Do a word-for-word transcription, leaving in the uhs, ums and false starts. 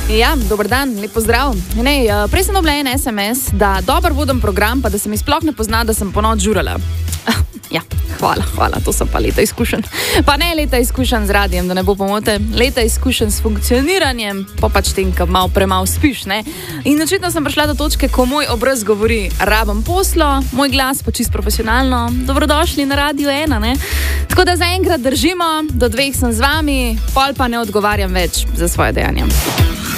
Ja, dober dan, lep pozdrav. Nej, prej sem dobila en es em es, da dober vodim program, pa da se mi sploh ne pozna, da sem ponoč žurala. Ja, hvala, hvala, to so pa leta izkušenj. Pa ne leta izkušenj z radijem, da ne bo pomote, leta izkušenj s funkcioniranjem, pa pač tem, ko malo premalo spiš, ne. In očitno sem prišla do točke, ko moj obraz govori, rabam poslo, moj glas pa čisto profesionalno, dobrodošli na Radio ena, ne. Tako da zaenkrat držimo, do dveh sem z vami, pol pa ne odgovarjam več za svoje dejanja.